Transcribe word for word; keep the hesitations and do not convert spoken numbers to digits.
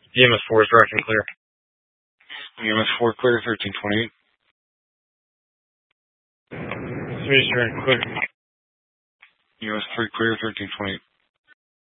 E M S four is direct and clear. E M S four clear, thirteen twenty-eight. Swedish direct and clear. E M S three clear, thirteen twenty-eight.